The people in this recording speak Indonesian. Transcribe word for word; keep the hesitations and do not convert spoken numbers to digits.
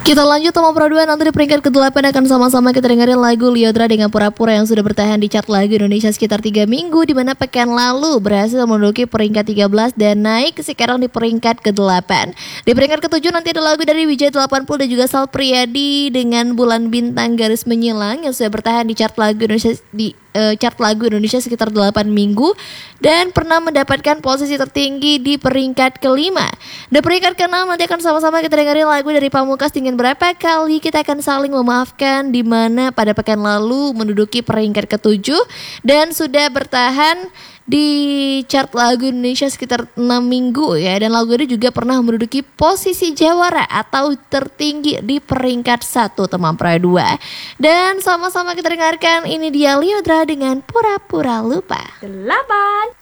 Kita lanjut sama Pro dua, nanti di peringkat kedelapan akan sama-sama kita dengerin lagu Lyodra dengan Pura-Pura yang sudah bertahan di chart lagu Indonesia sekitar tiga minggu, di mana pekan lalu berhasil menduduki peringkat tiga belas dan naik sekarang di peringkat kedelapan. Di peringkat ketujuh nanti ada lagu dari Wijaya delapan puluh dan juga Sal Priadi dengan Bulan Bintang Garis Menyilang yang sudah bertahan di chart lagu Indonesia di uh, chart lagu Indonesia sekitar delapan minggu dan pernah mendapatkan posisi tertinggi di peringkat kelima. Di peringkat keenam nanti akan sama-sama kita dengerin lagu dari Pamungkas dengan Berapa Kali Kita Akan Saling Memaafkan, di mana pada pekan lalu menduduki peringkat ketujuh dan sudah bertahan di chart lagu Indonesia sekitar enam minggu ya, dan lagu ini juga pernah menduduki posisi jawara atau tertinggi di peringkat satu teman Pro dua. Dan sama-sama kita dengarkan ini dia Lyodra dengan Pura-Pura Lupa. Delapan